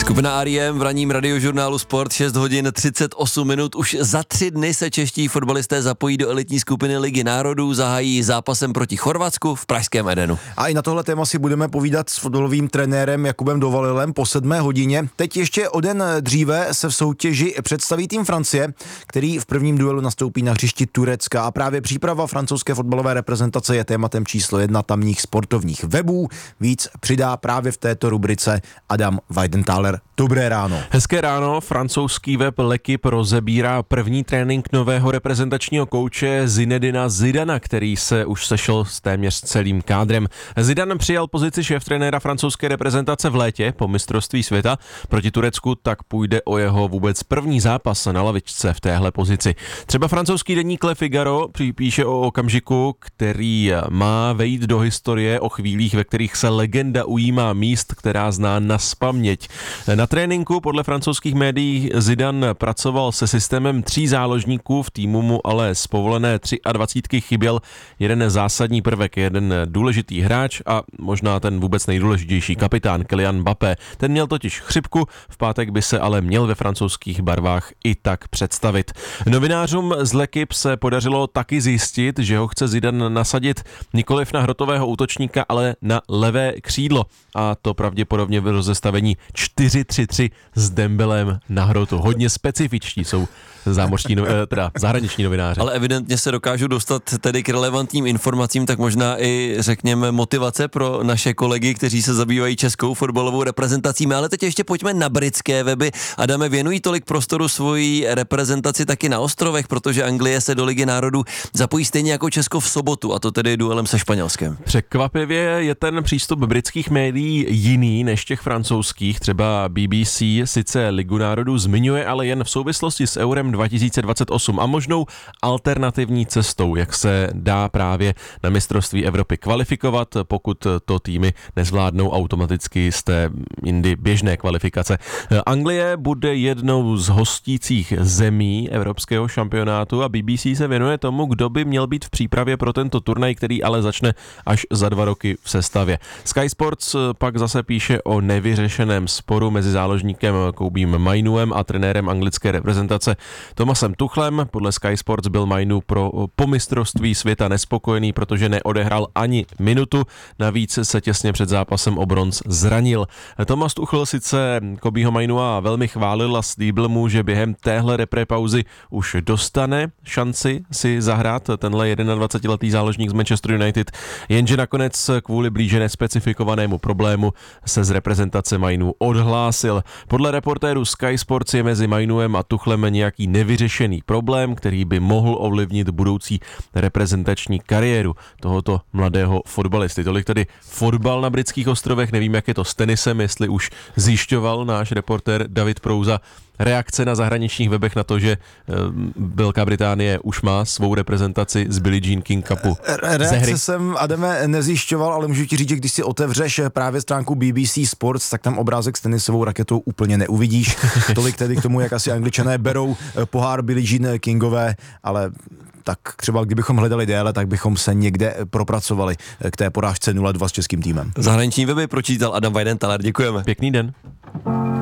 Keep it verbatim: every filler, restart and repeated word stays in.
Skupina R E M v ranním radiožurnálu Sport, šest hodin třicet osm minut. Už za tři dny se čeští fotbalisté zapojí do elitní skupiny Ligy národů, zahájí zápasem proti Chorvatsku v pražském Edenu. A i na tohle téma si budeme povídat s fotbalovým trenérem Jakubem Dovalilem po sedmé hodině. Teď ještě o den dříve se v soutěži představí tým Francie, který v prvním duelu nastoupí na hřišti Turecka. A právě příprava francouzské fotbalové reprezentace je tématem číslo jedna tamních sportovních webů. Víc přidá právě v této rubrice Adam Weidenthaler. Dobré ráno. Hezké ráno. Francouzský web L'Equipe rozebírá první trénink nového reprezentačního kouče Zinedina Zidana, který se už sešel s téměř celým kádrem. Zidane přijal pozici šéftrenéra francouzské reprezentace v létě po mistrovství světa. Proti Turecku tak půjde o jeho vůbec první zápas na lavičce v téhle pozici. Třeba francouzský deník Le Figaro píše o okamžiku, který má vejít do historie, o chvílích, ve kterých se legenda ujímá míst, která zná nazpaměť. Na tréninku podle francouzských médií Zidane pracoval se systémem tří záložníků, v týmu mu ale z povolené dvacítky chyběl jeden zásadní prvek, jeden důležitý hráč a možná ten vůbec nejdůležitější kapitán Kylian Mbappé. Ten měl totiž chřipku, v pátek by se ale měl ve francouzských barvách i tak představit. Novinářům z L'Equipe se podařilo taky zjistit, že ho chce Zidane nasadit nikoliv na hrotového útočníka, ale na levé křídlo a to pravděpodobně v rozestavení čtyři tři tři s Dembelem na hrotu. Hodně specifičtí jsou zámořští, teda zahraniční novináři. Ale evidentně se dokážu dostat tedy k relevantním informacím, tak možná i řekněme motivace pro naše kolegy, kteří se zabývají českou fotbalovou reprezentací. Ale teď ještě pojďme na britské weby. Adame, věnují tolik prostoru svojí reprezentaci taky na ostrovech, protože Anglie se do Ligy národů zapojí stejně jako Česko v sobotu, a to tedy duelem se Španělskem. Překvapivě je ten přístup britských médií jiný než těch francouzských. Třeba B B C sice Ligu národů zmiňuje, ale jen v souvislosti s Eurem dva tisíce dvacet osm a možnou alternativní cestou, jak se dá právě na mistrovství Evropy kvalifikovat, pokud to týmy nezvládnou automaticky z té jindy běžné kvalifikace. Anglie bude jednou z hostících zemí evropského šampionátu a B B C se věnuje tomu, kdo by měl být v přípravě pro tento turnaj, který ale začne až za dva roky v sestavě. Sky Sports pak zase píše o nevyřešeném sporu mezi záložníkem Koubím Mainuem a trenérem anglické reprezentace Thomasem Tuchlem. Podle Sky Sports byl Mainu pro po mistrovství světa nespokojený, protože neodehrál ani minutu. Navíc se těsně před zápasem o bronz zranil. Thomas Tuchl sice Koubího Mainua velmi chválil a slíbil mu, že během téhle repre pauzy už dostane šanci si zahrát tenhle dvacetiletý záložník z Manchester United, jenže nakonec kvůli blíže nespecifikovanému problému se z reprezentace Mainu odhlásil. Podle reportérů Sky Sports je mezi Mainuem a Tuchlem nějaký nevyřešený problém, který by mohl ovlivnit budoucí reprezentační kariéru tohoto mladého fotbalisty. Tolik tedy fotbal na britských ostrovech, nevím, jak je to s tenisem, jestli už zjišťoval náš reportér David Prouza reakce na zahraničních webech na to, že Velká Británie už má svou reprezentaci z Billie Jean King Cupu. Reakce jsem, Adame, nezjišťoval, ale můžu ti říct, že když si otevřeš právě stránku B B C Sports, tak tam obrázek s tenisovou raketou úplně neuvidíš. Tolik tedy k tomu, jak asi Angličané berou pohár Billie Jean Kingové, ale tak třeba kdybychom hledali déle, tak bychom se někde propracovali k té porážce nula dva s českým týmem. Zahraniční weby pročítal Adam Weidenthaler, děkujeme. Pěkný den.